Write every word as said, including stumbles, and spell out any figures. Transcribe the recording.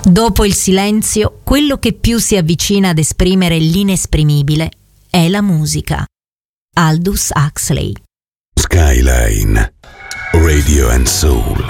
Dopo il silenzio, quello che più si avvicina ad esprimere l'inesprimibile è la musica. Aldous Huxley. Skyline Radio and Soul.